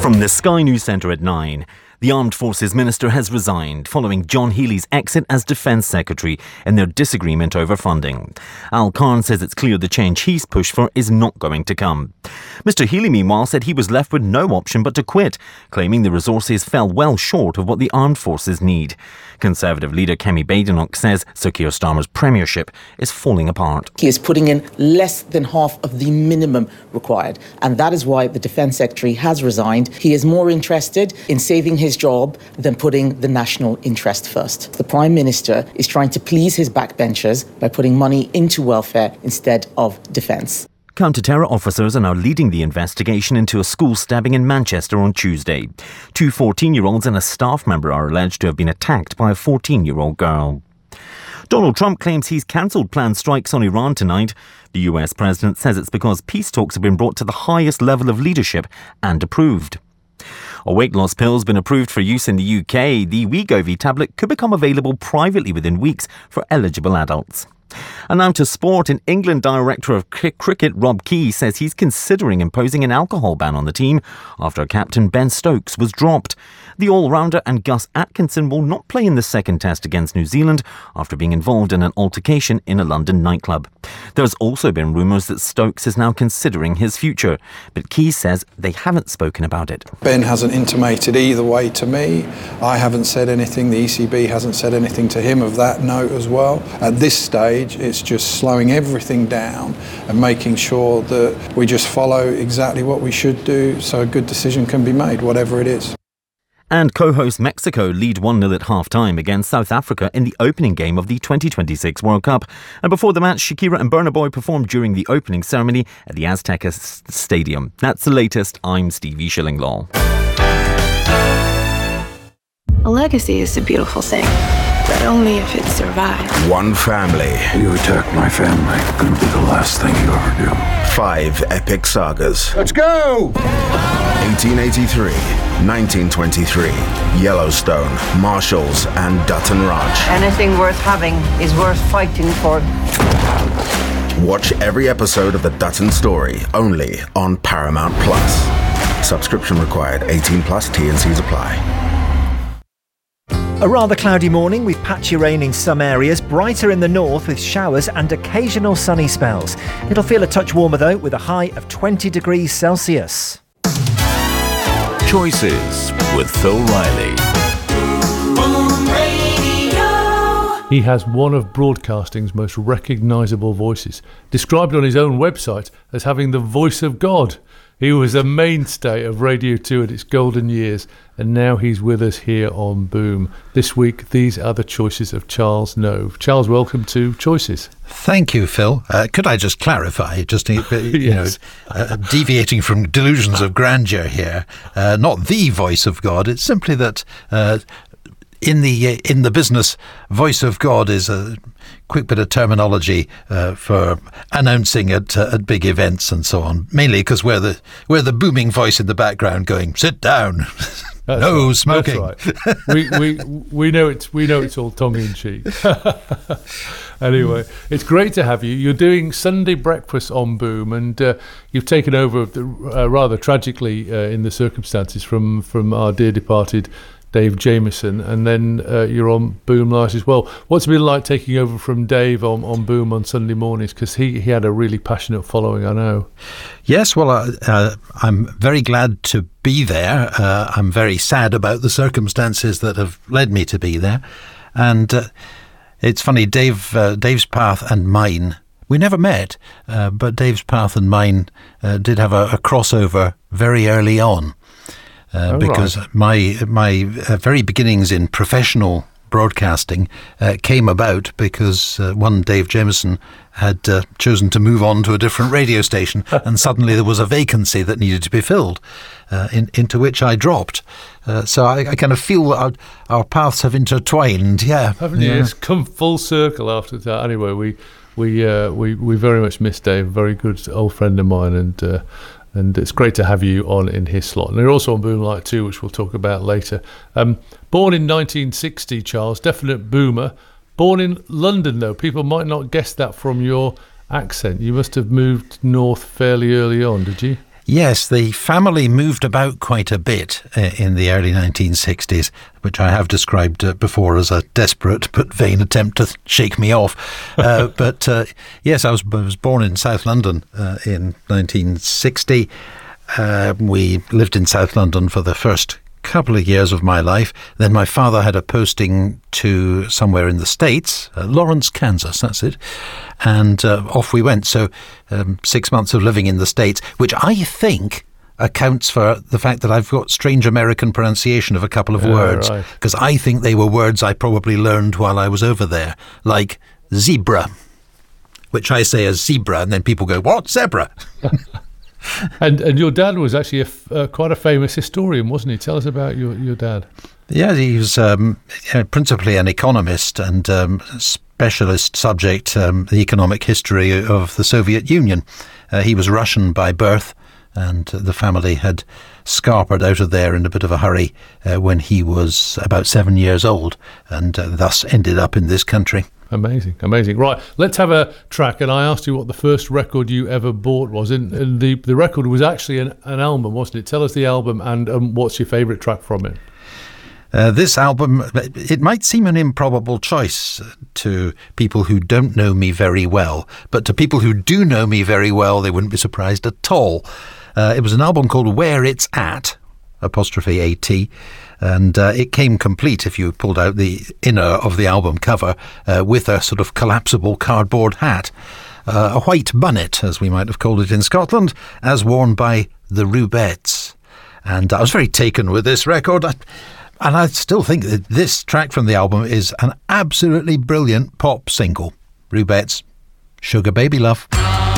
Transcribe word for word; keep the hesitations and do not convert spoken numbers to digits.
From the Sky News Centre at nine. The Armed Forces Minister has resigned following John Healey's exit as Defence Secretary in their disagreement over funding. Al Khan says it's clear the change he's pushed for is not going to come. Mr Healey, meanwhile, said he was left with no option but to quit, claiming the resources fell well short of what the armed forces need. Conservative leader Kemi Badenoch says Sir Keir Starmer's premiership is falling apart. He is putting in less than half of the minimum required, and that is why the Defence Secretary has resigned. He is more interested in saving his job than putting the national interest first. The Prime Minister is trying to please his backbenchers by putting money into welfare instead of defence. Counter-terror officers are now leading the investigation into a school stabbing in Manchester on Tuesday. Two fourteen-year-olds and a staff member are alleged to have been attacked by a fourteen-year-old girl. Donald Trump claims he's cancelled planned strikes on Iran tonight. The U S president says it's because peace talks have been brought to the highest level of leadership and approved. A weight loss pill has been approved for use in the U K. The Wegovy tablet could become available privately within weeks for eligible adults. And now to sport. In England, Director of Cricket Rob Key says he's considering imposing an alcohol ban on the team after captain Ben Stokes was dropped. The all-rounder and Gus Atkinson will not play in the second test against New Zealand after being involved in an altercation in a London nightclub. There's also been rumours that Stokes is now considering his future, but Key says they haven't spoken about it. Ben hasn't intimated either way to me. I haven't said anything. The E C B hasn't said anything to him of that note as well. At this stage, it's just slowing everything down and making sure that we just follow exactly what we should do so a good decision can be made, whatever it is. And co-host Mexico lead one nil at half-time against South Africa in the opening game of the twenty twenty-six World Cup. And before the match, Shakira and Burna Boy performed during the opening ceremony at the Azteca Stadium. That's the latest. I'm Stevie Shillinglaw. A legacy is a beautiful thing, but only if it survives. One family. You attack my family, gonna be the last thing you ever do. Five epic sagas. Let's go! eighteen eighty-three, nineteen twenty-three, Yellowstone, Marshalls, and Dutton Ranch. Anything worth having is worth fighting for. Watch every episode of The Dutton Story, only on Paramount Plus. Subscription required. eighteen plus. T and C's apply. A rather cloudy morning with patchy rain in some areas, brighter in the north with showers and occasional sunny spells. It'll feel a touch warmer though, with a high of twenty degrees Celsius. Choices with Phil Riley. He has one of broadcasting's most recognisable voices, described on his own website as having the voice of God. He was a mainstay of Radio two at its golden years, and now he's with us here on Boom. This week, these are the choices of Charles Nove. Charles, welcome to Choices. Thank you, Phil. Uh, could I just clarify, just you yes. know, uh, deviating from delusions of grandeur here, uh, not the voice of God, it's simply that uh, in the in the business, voice of God is a quick bit of terminology uh, for announcing at uh, at big events and so on. Mainly because we're the we're the booming voice in the background going, sit down, no right. smoking. That's right. we we we know it's we know it's all tongue in cheek. Anyway, it's great to have you. You're doing Sunday breakfast on Boom, and uh, you've taken over uh, rather tragically uh, in the circumstances from from our dear departed Dave Jameson, and then uh, you're on Boom Live as well. What's it been like taking over from Dave on, on Boom on Sunday mornings? Because he, he had a really passionate following, I know. Yes, well, uh, uh, I'm very glad to be there. Uh, I'm very sad about the circumstances that have led me to be there. And uh, it's funny, Dave, uh, Dave's path and mine, we never met, uh, but Dave's path and mine uh, did have a, a crossover very early on. Uh, oh, because right. my my uh, very beginnings in professional broadcasting uh, came about because uh, one Dave Jameson had uh, chosen to move on to a different radio station, and suddenly there was a vacancy that needed to be filled, uh, in, into which I dropped. Uh, so I, I kind of feel that our, our paths have intertwined. Yeah, haven't yeah. you? It's come full circle after that. Anyway, we we uh, we we very much miss Dave, a very good old friend of mine, and. Uh, And it's great to have you on in his slot. And you're also on Boom Light too, which we'll talk about later. Um, born in nineteen sixty, Charles, definite boomer. Born in London, though. People might not guess that from your accent. You must have moved north fairly early on, did you? Yes, the family moved about quite a bit uh, in the early nineteen sixties, which I have described uh, before as a desperate but vain attempt to shake me off. Uh, but uh, yes, I was, I was born in South London uh, in nineteen sixty. Uh, we lived in South London for the first couple of years of my life. Then my father had a posting to somewhere in the States, uh, Lawrence, Kansas, that's it. And uh, off we went. So um, six months of living in the States, which I think accounts for the fact that I've got strange American pronunciation of a couple of yeah, words, right. because I think they were words I probably learned while I was over there, like zebra, which I say as zebra, and then people go, what, zebra? And and your dad was actually a f- uh, quite a famous historian, wasn't he? Tell us about your, your dad. Yeah, he was um, principally an economist and um, specialist subject, um, the economic history of the Soviet Union. Uh, he was Russian by birth, and the family had scarpered out of there in a bit of a hurry uh, when he was about seven years old, and uh, thus ended up in this country. Amazing, amazing. Right, let's have a track. And I asked you what the first record you ever bought was. And, and the, the record was actually an, an album, wasn't it? Tell us the album and um, what's your favourite track from it? Uh, this album, it might seem an improbable choice to people who don't know me very well, but to people who do know me very well, they wouldn't be surprised at all. Uh, it was an album called Where It's At, apostrophe A T, and uh, it came complete if you pulled out the inner of the album cover uh, with a sort of collapsible cardboard hat, uh, a white bunnet, as we might have called it in Scotland, as worn by the Rubettes. And I was very taken with this record, I, and I still think that this track from the album is an absolutely brilliant pop single. Rubettes, Sugar Baby Love.